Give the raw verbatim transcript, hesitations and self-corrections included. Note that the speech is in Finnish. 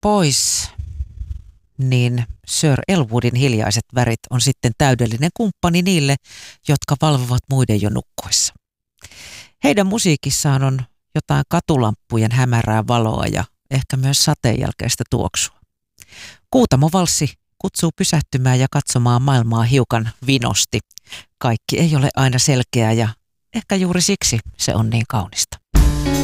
pois, niin Sir Elwoodin Hiljaiset värit on sitten täydellinen kumppani niille, jotka valvovat muiden jo nukkuessa. Heidän musiikissaan on jotain katulampujen hämärää valoa ja ehkä myös sateenjälkeistä tuoksua. Kuutamo-valssi kutsuu pysähtymään ja katsomaan maailmaa hiukan vinosti. Kaikki ei ole aina selkeää ja ehkä juuri siksi se on niin kaunista.